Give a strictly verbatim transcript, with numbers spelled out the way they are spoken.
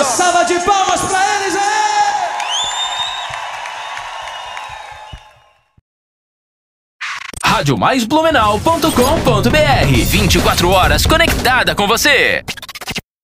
Uma salva de palmas pra eles aí! rádio mais blumenau ponto com ponto br, vinte e quatro horas conectada com você.